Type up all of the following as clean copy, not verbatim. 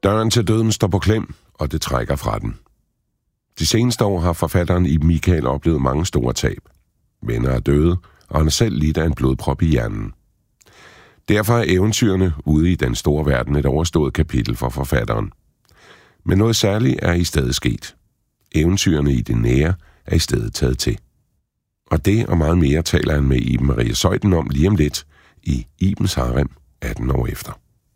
Døren til døden står på klem, og det trækker fra den. De seneste år har forfatteren Iben Michael oplevet mange store tab. Venner er døde, og han er selv lidt af en blodprop i hjernen. Derfor er eventyrene ude i den store verden et overstået kapitel for forfatteren. Men noget særligt er i stedet sket. Eventyrene i det nære er i stedet taget til. Og det og meget mere taler han med Iben Maria Zeuthen om lige om lidt i Ibens Harem 18 år efter.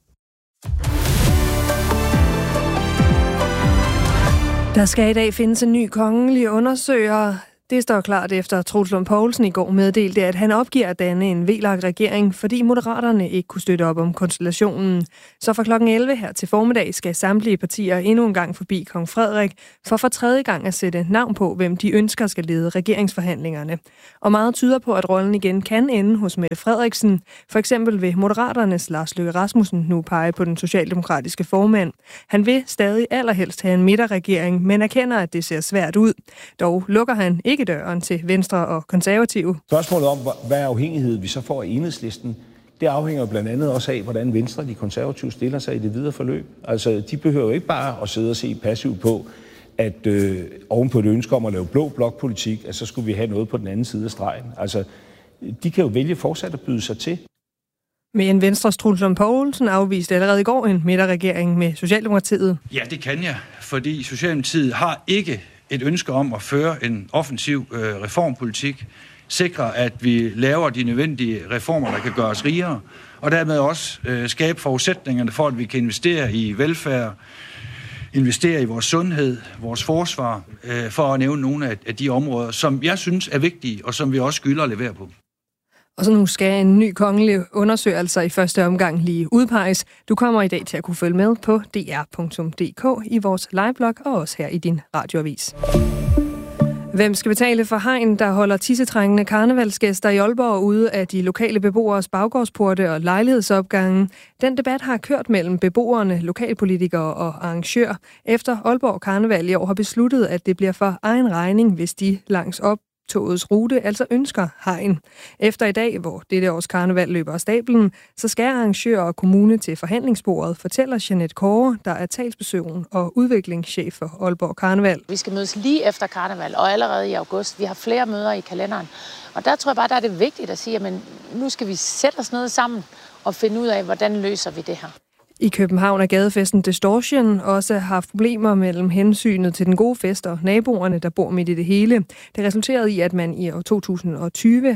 Der skal i dag findes en ny kongelig undersøger. Det står klart efter, at Troels Lund Poulsen i går meddelte, at han opgiver at danne en VLAK-regering, fordi Moderaterne ikke kunne støtte op om konstellationen. Så fra kl. 11 her til formiddag skal samtlige partier endnu en gang forbi kong Frederik, for tredje gang at sætte navn på, hvem de ønsker skal lede regeringsforhandlingerne. Og meget tyder på, at rollen igen kan ende hos Mette Frederiksen. For eksempel vil Moderaternes Lars Løkke Rasmussen nu pege på den socialdemokratiske formand. Han vil stadig allerhelst have en midterregering, men erkender, at det ser svært ud. Dog lukker han ikke døren til Venstre og Konservative. Spørgsmålet om, hvad afhængighed vi så får af Enhedslisten, det afhænger blandt andet også af, hvordan Venstre og de konservative stiller sig i det videre forløb. Altså, de behøver jo ikke bare at sidde og se passivt på, at oven på et ønske om at lave blå blokpolitik, at så skulle vi have noget på den anden side af stregen. Altså, de kan jo vælge fortsat at byde sig til. Men Venstres Troels Lund Poulsen afviste allerede i går en midterregering med Socialdemokratiet. Ja, det kan jeg, fordi Socialdemokratiet har ikke et ønske om at føre en offensiv reformpolitik, sikre, at vi laver de nødvendige reformer, der kan gøre os rigere, og dermed også skabe forudsætningerne for, at vi kan investere i velfærd, investere i vores sundhed, vores forsvar, for at nævne nogle af de områder, som jeg synes er vigtige, og som vi også skylder at levere på. Og så nu skal en ny kongelig undersøger altså i første omgang lige udpeges. Du kommer i dag til at kunne følge med på dr.dk i vores liveblog og også her i din radioavis. Hvem skal betale for hegn, der holder tissetrængende karnevalsgæster i Aalborg ude af de lokale beboeres baggårdsporte og lejlighedsopgange? Den debat har kørt mellem beboerne, lokalpolitikere og arrangør, efter Aalborg Karneval i år har besluttet, at det bliver for egen regning, hvis de langs togets rute altså ønsker hegn. Efter i dag, hvor dette års karneval løber af stablen, så skal arrangører og kommune til forhandlingsbordet, fortæller Jeanette Kåre, der er talsperson og udviklingschef for Aalborg Karneval. Vi skal mødes lige efter karneval, og allerede i august. Vi har flere møder i kalenderen. Og der tror jeg bare, der er det vigtigt at sige, at nu skal vi sætte os ned sammen og finde ud af, hvordan løser vi det her. I København er gadefesten Distortion også haft problemer mellem hensynet til den gode fest og naboerne, der bor midt i det hele. Det resulterede i, at man i år 2020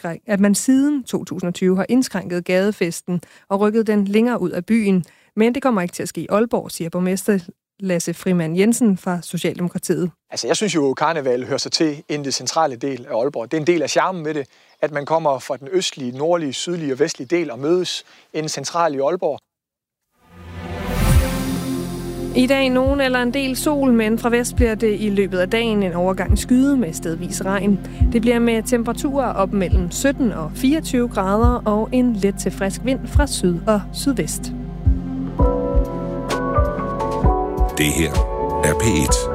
siden 2020 har indskrænket gadefesten og rykket den længere ud af byen. Men det kommer ikke til at ske i Aalborg, siger borgmester Lasse Frimand Jensen fra Socialdemokratiet. Altså, jeg synes jo, at karneval hører sig til i den centrale del af Aalborg. Det er en del af charmen med det, at man kommer fra den østlige, nordlige, sydlige og vestlige del og mødes i den centrale i Aalborg. I dag nogen eller en del sol, men fra vest bliver det i løbet af dagen en overgang skyde med stedvis regn. Det bliver med temperaturer op mellem 17 og 24 grader og en let til frisk vind fra syd og sydvest. Det her er P1.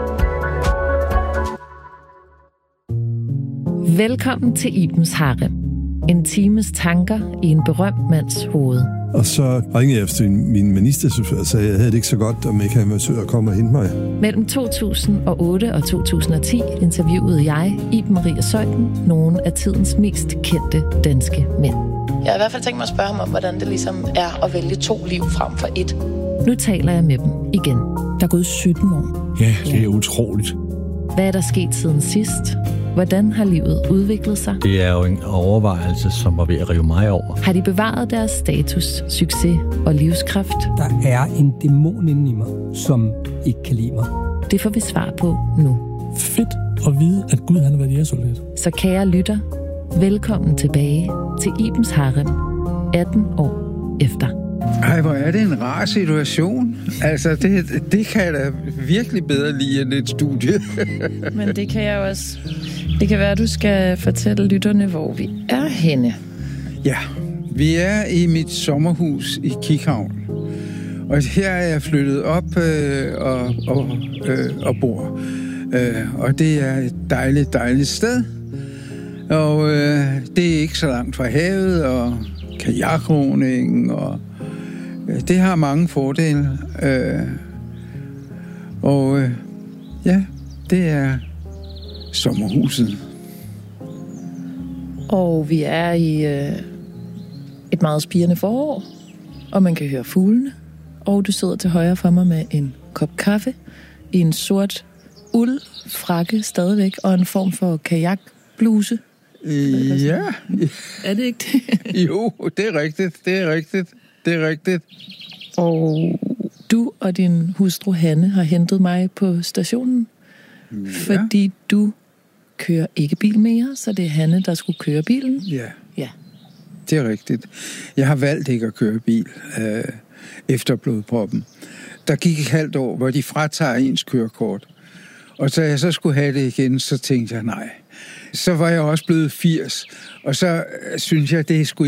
Velkommen til Ibens Harem. En times tanker i en berømt mands hoved. Og så ringede jeg efter min minister og sagde, at jeg havde det ikke så godt, om ikke han var sød at komme og hente mig. Mellem 2008 og 2010 interviewede jeg, Iben Maria Zeuthen, nogle af tidens mest kendte danske mænd. Jeg har i hvert fald tænkt mig at spørge ham om, hvordan det ligesom er at vælge 2 liv frem for 1. Nu taler jeg med dem igen. Der er gået 17 år. Ja, det er utroligt. Hvad er der sket siden sidst? Hvordan har livet udviklet sig? Det er jo en overvejelse, som var ved at rive mig over. Har de bevaret deres status, succes og livskraft? Der er en dæmon inde i mig, som ikke kan lide mig. Det får vi svar på nu. Fedt at vide, at Gud han har været jægersoldat. Så kære lytter, velkommen tilbage til Ibens Harem 18 år efter. Ej, hvor er det en rar situation. Altså, det kan jeg da virkelig bedre lide end et studie. Men det kan jeg også. Det kan være, at du skal fortælle lytterne, hvor vi er henne. Ja, vi er i mit sommerhus i Kikhavn. Og her er jeg flyttet op og bor. Og det er et dejligt, dejligt sted. Og det er ikke så langt fra havet, og kajakroning og Det har mange fordele. Ja, det er sommerhuset. Og vi er i et meget spirende forår, og man kan høre fuglene. Og du sidder til højre for mig med en kop kaffe i en sort uldfrakke stadigvæk, og en form for kajakbluse. Ja. Er det ikke det? Jo, det er rigtigt. Og du og din hustru Hanne har hentet mig på stationen, fordi du kører ikke bil mere, så det er Hanne, der skulle køre bilen. Ja. Det er rigtigt. Jeg har valgt ikke at køre bil efter blodproppen. Der gik et halvt år, hvor de fratager ens kørekort. Og så jeg så skulle have det igen, så tænkte jeg nej. Så var jeg også blevet 80, og så synes jeg, det er sgu